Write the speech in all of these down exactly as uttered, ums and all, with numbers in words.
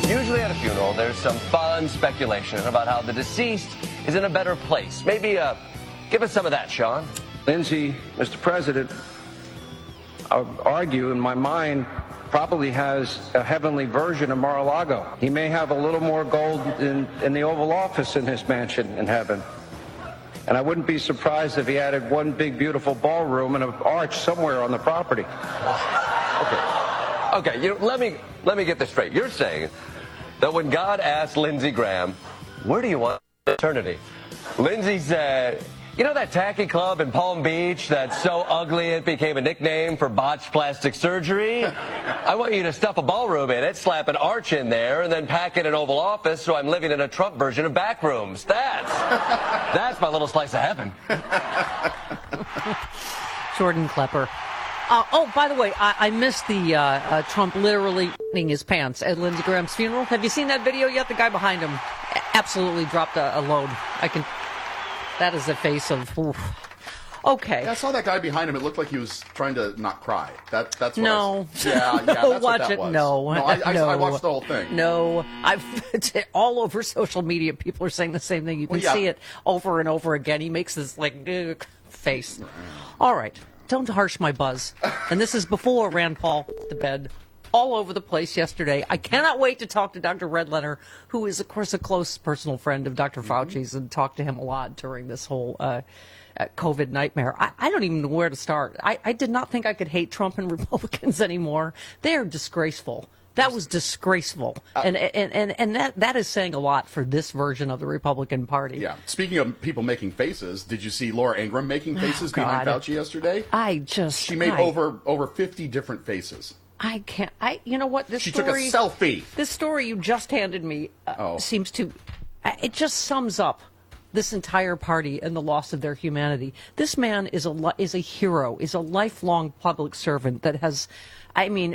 Usually at a funeral, there's some fun speculation about how the deceased is in a better place. Maybe uh, give us some of that, Sean. Lindsay, Mister President, I would argue in my mind probably has a heavenly version of Mar-a-Lago. He may have a little more gold in, in the Oval Office in his mansion in heaven. And I wouldn't be surprised if he added one big, beautiful ballroom and an arch somewhere on the property. Okay. Okay, you know, let me let me get this straight. You're saying that when God asked Lindsey Graham, where do you want eternity? Lindsey said, you know that tacky club in Palm Beach that's so ugly it became a nickname for botched plastic surgery? I want you to stuff a ballroom in it, slap an arch in there, and then pack in an Oval Office so I'm living in a Trump version of Backrooms. That's, that's my little slice of heaven. Jordan Klepper. Uh, oh, by the way, I, I missed the uh, uh, Trump literally in his pants at Lindsey Graham's funeral. Have you seen that video yet? The guy behind him absolutely dropped a, a load. I can. That is the face of. Oof. Okay. Yeah, I saw that guy behind him. It looked like he was trying to not cry. That that's what no. I, yeah, yeah. no, That's watch what that it. was. No, no, I, I, no. I watched the whole thing. No, I've it's all over social media. People are saying the same thing. You can well, yeah. see it over and over again. He makes this like ugh, face. All right. Don't harsh my buzz. And this is before Rand Paul to bed all over the place yesterday. I cannot wait to talk to Doctor Redlener, who is, of course, a close personal friend of Doctor Mm-hmm. Fauci's, and talk to him a lot during this whole uh, uh, COVID nightmare. I, I don't even know where to start. I, I did not think I could hate Trump and Republicans anymore. They are disgraceful. That was disgraceful, uh, and and and and that that is saying a lot for this version of the Republican Party. Yeah. Speaking of people making faces, did you see Laura Ingraham making faces oh, behind Fauci yesterday? I just she made I, over over fifty different faces. I can't. I you know what this she story, took a selfie. This story you just handed me uh, oh. seems to. Uh, it just sums up this entire party and the loss of their humanity. This man is a is a hero. Is a lifelong public servant that has. I mean.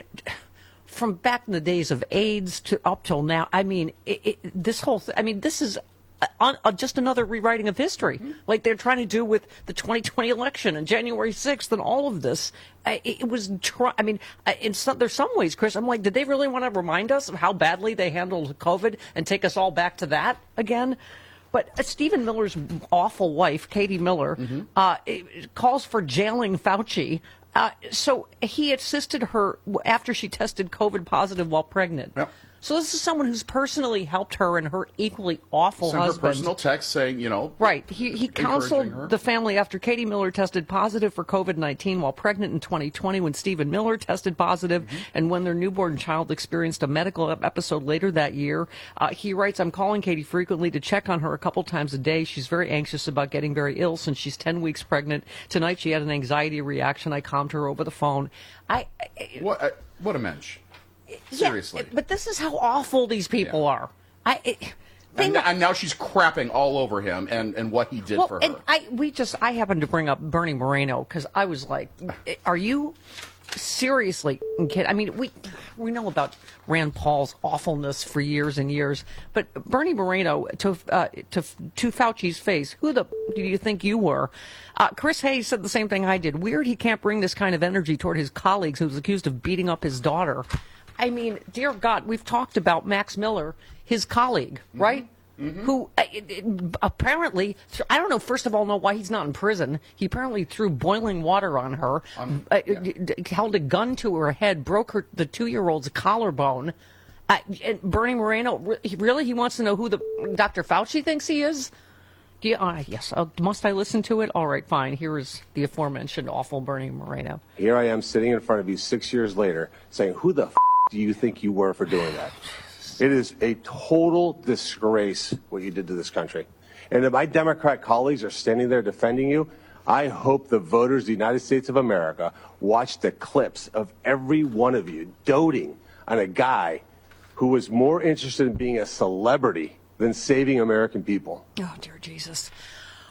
From back in the days of AIDS to up till now, I mean, it, it, this whole, th- I mean, this is on, uh, just another rewriting of history, mm-hmm. like they're trying to do with the twenty twenty election and January sixth and all of this. I, it was, try- I mean, in some, there's some ways, Chris, I'm like, did they really want to remind us of how badly they handled COVID and take us all back to that again? But uh, Stephen Miller's awful wife, Katie Miller, mm-hmm. uh, calls for jailing Fauci. Uh, so he assisted her after she tested COVID positive while pregnant. Yep. So this is someone who's personally helped her and her equally awful Sent husband. Her personal text saying, you know, right. He he counseled the family after Katie Miller tested positive for COVID nineteen while pregnant in twenty twenty, when Stephen Miller tested positive, mm-hmm. and when their newborn child experienced a medical episode later that year. Uh, he writes, "I'm calling Katie frequently to check on her a couple times a day. She's very anxious about getting very ill since she's ten weeks pregnant. Tonight she had an anxiety reaction. I calmed her over the phone." I, I what uh, what a mensch. Seriously. Yeah, but this is how awful these people yeah. are. I, it, and, not, and now she's crapping all over him and, and what he did well, for her. And I, we just, I happened to bring up Bernie Moreno because I was like, are you seriously kidding? I mean, we we know about Rand Paul's awfulness for years and years, but Bernie Moreno, to uh, to to Fauci's face, who the do you think you were? Uh, Chris Hayes said the same thing I did. Weird he can't bring this kind of energy toward his colleagues who was accused of beating up his daughter. I mean, dear God, we've talked about Max Miller, his colleague, mm-hmm. right? Mm-hmm. Who uh, it, it, apparently, I don't know, first of all, know why he's not in prison. He apparently threw boiling water on her, um, uh, yeah. held a gun to her head, broke her the two-year-old's collarbone. Uh, and Bernie Moreno, really, he wants to know who the Doctor Fauci thinks he is? Do you, uh, yes, uh, must I listen to it? All right, fine. Here is the aforementioned awful Bernie Moreno. Here I am sitting in front of you six years later saying, who the f*** do you think you were for doing that? It is a total disgrace what you did to this country. And if my Democrat colleagues are standing there defending you, I hope the voters of the United States of America watch the clips of every one of you doting on a guy who was more interested in being a celebrity than saving American people. Oh, dear Jesus.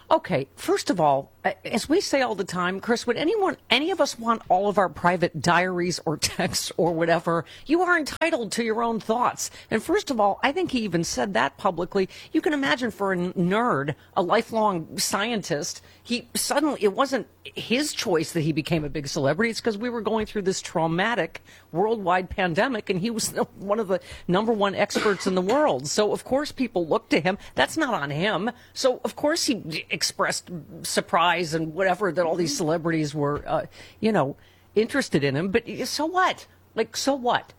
Okay, first of all, as we say all the time, Chris, would anyone, any of us want all of our private diaries or texts or whatever? You are entitled to your own thoughts. And first of all, I think he even said that publicly. You can imagine for a nerd, a lifelong scientist, he suddenly, it wasn't his choice that he became a big celebrity. It's because we were going through this traumatic worldwide pandemic, and he was one of the number one experts in the world. So, of course, people looked to him. That's not on him. So, of course, he expressed surprise and whatever that all these celebrities were, uh, you know, interested in him. But so what? Like, so what?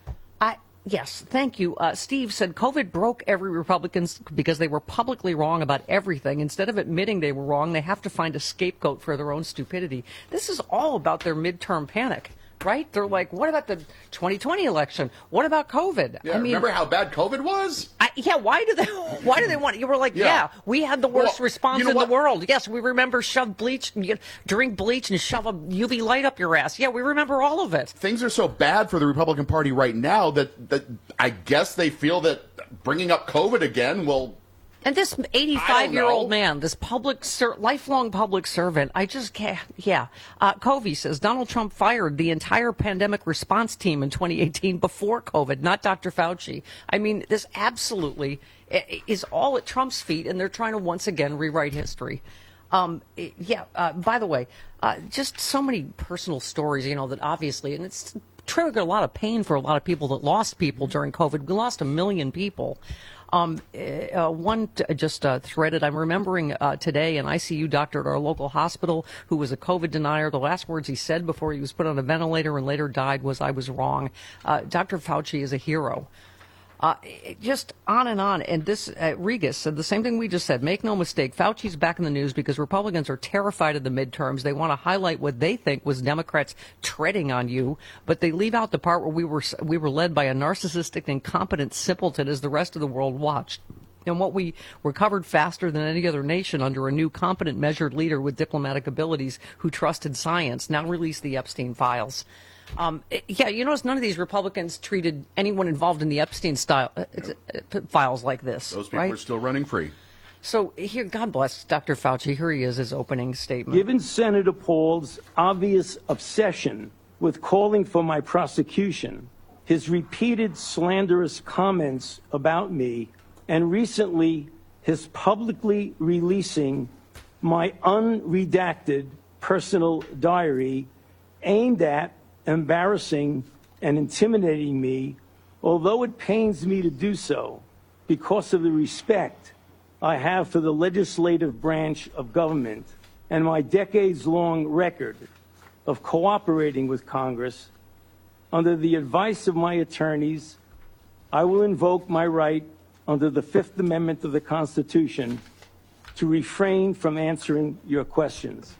I yes, thank you. Uh, Steve said COVID broke every Republican because they were publicly wrong about everything. Instead of admitting they were wrong, they have to find a scapegoat for their own stupidity. This is all about their midterm panic. Right? They're like, what about the twenty twenty election? What about COVID? Yeah, I mean, remember how bad COVID was? I, yeah, why do they why do they want you were like, yeah, Yeah. we had the worst Well, response you know in what? the world. Yes, we remember shove bleach and you drink bleach and shove a U V light up your ass. Yeah, we remember all of it. Things are so bad for the Republican Party right now that, that I guess they feel that bringing up COVID again will... And this eighty-five-year-old man, this public, ser- lifelong public servant, I just can't, yeah. Uh, Covey says Donald Trump fired the entire pandemic response team in twenty eighteen before COVID, not Doctor Fauci. I mean, this absolutely is all at Trump's feet, and they're trying to once again rewrite history. Um, yeah, uh, by the way, uh, just so many personal stories, you know, that obviously, and it's triggered a lot of pain for a lot of people that lost people during COVID. We lost a million people. Um, uh, one t- just uh, threaded, I'm remembering uh, today an I C U doctor at our local hospital who was a COVID denier. The last words he said before he was put on a ventilator and later died was, I was wrong. Uh, Doctor Fauci is a hero. Uh, just on and on. And this, uh, Regis said the same thing we just said. Make no mistake, Fauci's back in the news because Republicans are terrified of the midterms. They want to highlight what they think was Democrats treading on you, but they leave out the part where we were we were led by a narcissistic, incompetent simpleton as the rest of the world watched. And what we recovered faster than any other nation under a new, competent, measured leader with diplomatic abilities who trusted science. Now release the Epstein files. Um, yeah, you notice none of these Republicans treated anyone involved in the Epstein style uh, uh, files like this. Those people right? are still running free. So here, God bless Doctor Fauci. Here he is, his opening statement. Given Senator Paul's obvious obsession with calling for my prosecution, his repeated slanderous comments about me, and recently his publicly releasing my unredacted personal diary aimed at embarrassing and intimidating me, although it pains me to do so because of the respect I have for the legislative branch of government and my decades-long record of cooperating with Congress. Under the advice of my attorneys, I will invoke my right under the Fifth Amendment of the Constitution to refrain from answering your questions.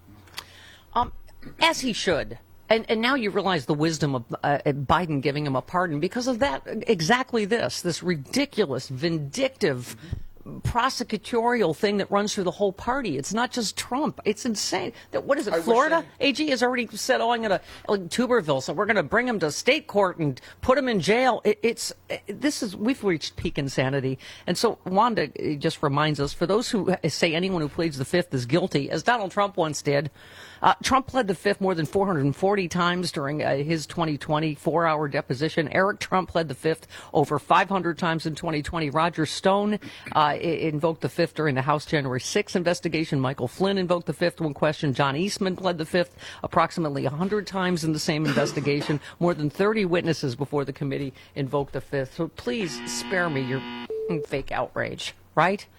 Um, as he should. And, and now you realize the wisdom of uh, Biden giving him a pardon because of that, exactly this, this ridiculous, vindictive, prosecutorial thing that runs through the whole party. It's not just Trump. It's insane. That What is it, I Florida? I... A G has already said, oh, I'm going to, like Tuberville, so we're going to bring him to state court and put him in jail. It, it's, it, this is, we've reached peak insanity. And so Wanda just reminds us, for those who say anyone who pleads the fifth is guilty, as Donald Trump once did, Uh, Trump pled the fifth more than four hundred forty times during uh, his twenty twenty four-hour deposition. Eric Trump pled the fifth over five hundred times in twenty twenty. Roger Stone uh, invoked the fifth during the House January sixth investigation. Michael Flynn invoked the fifth when questioned. John Eastman pled the fifth approximately one hundred times in the same investigation. More than thirty witnesses before the committee invoked the fifth. So please spare me your fake outrage, right?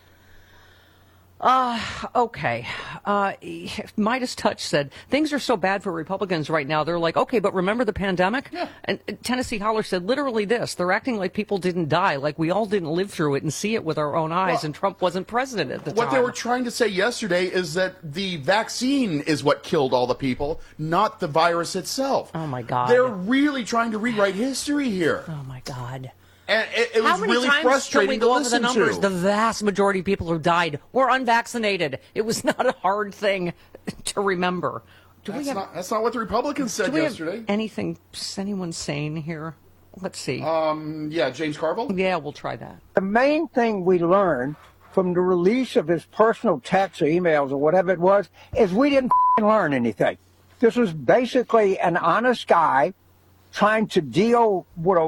Uh, okay. Uh, Midas Touch said, things are so bad for Republicans right now. They're like, okay, but remember the pandemic? Yeah. And uh, Tennessee Holler said literally this. They're acting like people didn't die, like we all didn't live through it and see it with our own eyes, well, and Trump wasn't president at the what time. What they were trying to say yesterday is that the vaccine is what killed all the people, not the virus itself. Oh, my God. They're really trying to rewrite history here. Oh, my God. And it, it was How many really times frustrating can we to go over listen the numbers? to. The vast majority of people who died were unvaccinated. It was not a hard thing to remember. Do That's, we have, not, that's not what the Republicans said do we yesterday. have anything, anyone sane here? Let's see. Um, yeah, James Carville? Yeah, we'll try that. The main thing we learned from the release of his personal texts or emails or whatever it was is we didn't learn anything. This was basically an honest guy trying to deal with a